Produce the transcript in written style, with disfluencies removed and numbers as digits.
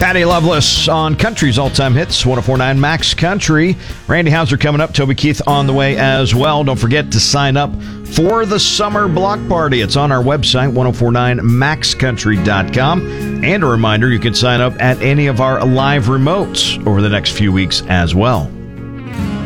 Patty Loveless on Country's all-time hits, 104.9 Max Country. Randy Hauser coming up, Toby Keith on the way as well. Don't forget to sign up for the summer block party. It's on our website, 1049maxcountry.com. And a reminder, you can sign up at any of our live remotes over the next few weeks as well.